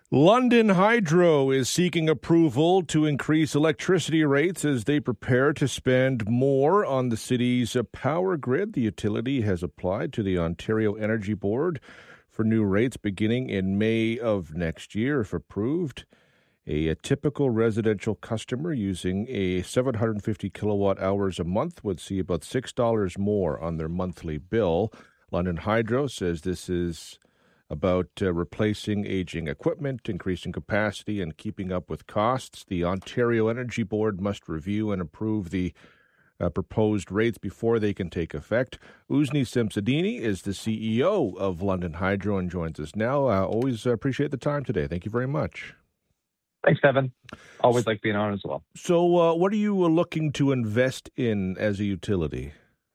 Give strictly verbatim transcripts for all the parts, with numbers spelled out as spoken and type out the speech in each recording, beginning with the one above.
London Hydro is seeking approval to increase electricity rates as they prepare to spend more on the city's power grid. The utility has applied to the Ontario Energy Board for new rates beginning in May of next year, if approved. A, a typical residential customer using a seven hundred fifty kilowatt hours a month would see about six dollars more on their monthly bill. London Hydro says this is about uh, replacing aging equipment, increasing capacity, and keeping up with costs. The Ontario Energy Board must review and approve the uh, proposed rates before they can take effect. Uzni Simsadini is the C E O of London Hydro and joins us now. Uh, always appreciate the time today. Thank you very much. Thanks, Evan. Always like being on as well. So uh, what are you looking to invest in as a utility?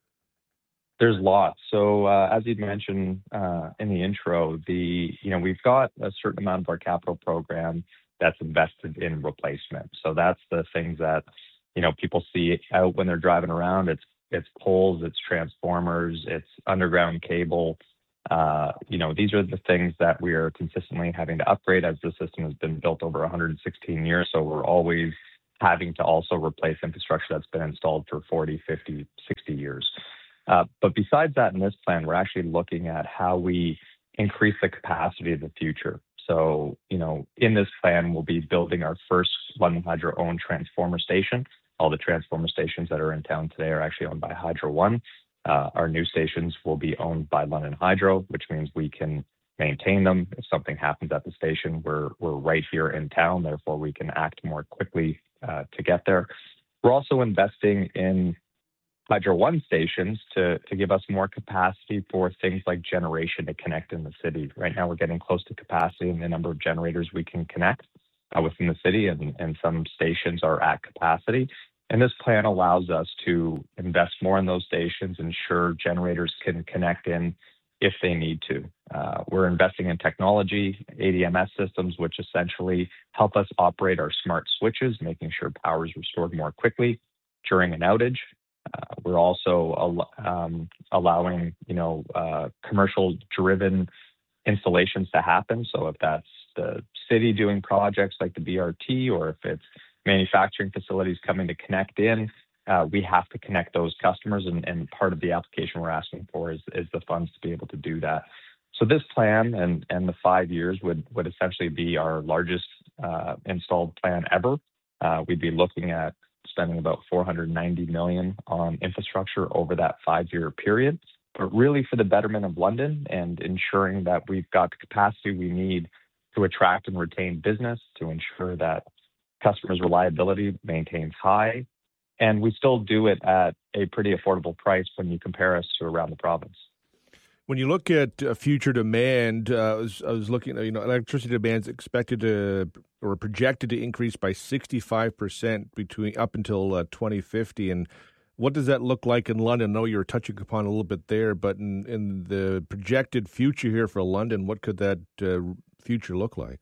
There's lots. So uh, as you'd mentioned uh, in the intro, the you know we've got a certain amount of our capital program that's invested in replacement. So that's the things that you know people see out when they're driving around. It's it's poles, it's transformers, it's underground cable. Uh, you know these are the things that we are consistently having to upgrade as the system has been built over one hundred sixteen years. So we're always having to also replace infrastructure that's been installed for forty, fifty, sixty years. Uh, but besides that, in this plan, we're actually looking at how we increase the capacity of the future. So, you know, in this plan, we'll be building our first London Hydro-owned transformer station. All the transformer stations that are in town today are actually owned by Hydro One. Uh, our new stations will be owned by London Hydro, which means we can maintain them. If something happens at the station, we're we're right here in town. Therefore, we can act more quickly uh, to get there. We're also investing in Hydro One stations to, to give us more capacity for things like generation to connect in the city. Right now, we're getting close to capacity in the number of generators we can connect uh, within the city, and, and some stations are at capacity. And this plan allows us to invest more in those stations, ensure generators can connect in if they need to. Uh, we're investing in technology, A D M S systems, which essentially help us operate our smart switches, making sure power is restored more quickly during an outage. Uh, we're also um, allowing, you know, uh, commercial-driven installations to happen. So if that's the city doing projects like the B R T, or if it's manufacturing facilities coming to connect in, uh, we have to connect those customers. And, and part of the application we're asking for is, is the funds to be able to do that. So this plan and, and the five years would, would essentially be our largest uh, installed plan ever. Uh, we'd be looking at spending about four hundred ninety million dollars on infrastructure over that five-year period, but really for the betterment of London and ensuring that we've got the capacity we need to attract and retain business, to ensure that customers' reliability maintains high, and we still do it at a pretty affordable price when you compare us to around the province. When you look at uh, future demand, uh, I, was, I was looking at, you know, electricity demand is expected to, or projected to increase by sixty-five percent between up until uh, twenty fifty. And what does that look like in London? I know you were touching upon a little bit there, but in, in the projected future here for London, what could that uh, future look like?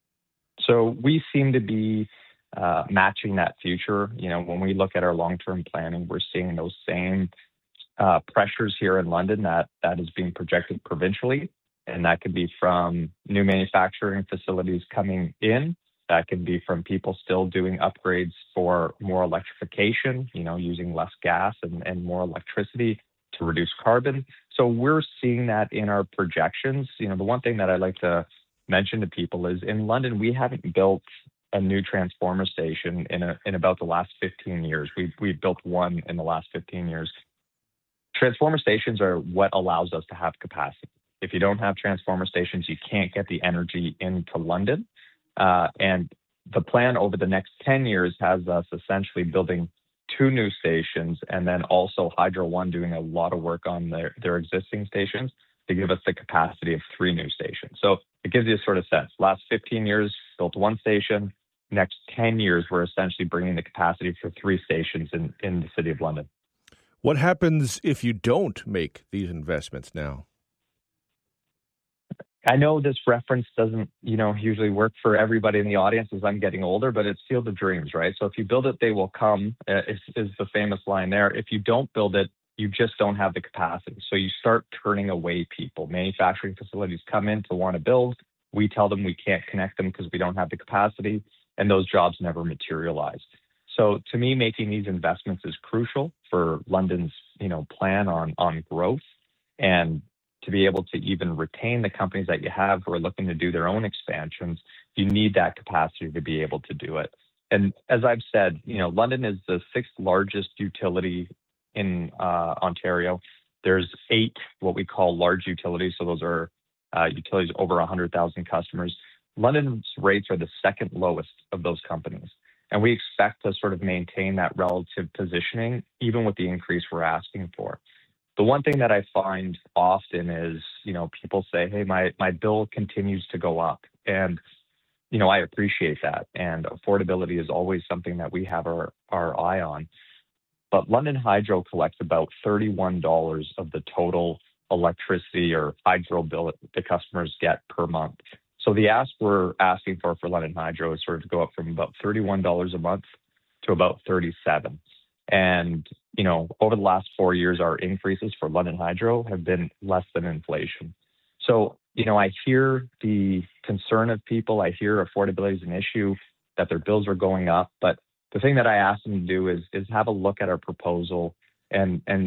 So we seem to be uh, matching that future. You know, when we look at our long-term planning, we're seeing those same Uh, pressures here in London that, that is being projected provincially. And that could be from new manufacturing facilities coming in. That could be from people still doing upgrades for more electrification, you know, using less gas and, and more electricity to reduce carbon. So we're seeing that in our projections. You know, the one thing that I like to mention to people is in London, we haven't built a new transformer station in a, in about the last fifteen years. We've, we've built one in the last fifteen years. Transformer stations are what allows us to have capacity. If you don't have transformer stations, you can't get the energy into London. Uh, and the plan over the next ten years has us essentially building two new stations, and then also Hydro One doing a lot of work on their, their existing stations to give us the capacity of three new stations. So it gives you a sort of sense. Last fifteen years, built one station. Next ten years, we're essentially bringing the capacity for three stations in, in the City of London. What happens if you don't make these investments now? I know this reference doesn't, you know, usually work for everybody in the audience as I'm getting older, but it's Field of Dreams, right? So if you build it, they will come, uh, is, is the famous line there. If you don't build it, you just don't have the capacity. So you start turning away people. Manufacturing facilities come in to want to build. We tell them we can't connect them because we don't have the capacity, and those jobs never materialize. So to me, making these investments is crucial for London's, you know, plan on on growth, and to be able to even retain the companies that you have who are looking to do their own expansions, you need that capacity to be able to do it. And as I've said, you know, London is the sixth largest utility in uh, Ontario. There's eight what we call large utilities, so those are uh, utilities over one hundred thousand customers. London's rates are the second lowest of those companies. And we expect to sort of maintain that relative positioning, even with the increase we're asking for. The one thing that I find often is, you know, people say, hey, my, my bill continues to go up. And, you know, I appreciate that. And affordability is always something that we have our, our eye on. But London Hydro collects about thirty-one dollars of the total electricity or hydro bill that the customers get per month. So the ask we're asking for for London Hydro is sort of to go up from about thirty-one dollars a month to about thirty-seven dollars. And, you know, over the last four years, our increases for London Hydro have been less than inflation. So, you know, I hear the concern of people. I hear affordability is an issue, that their bills are going up. But the thing that I ask them to do is, is have a look at our proposal and, and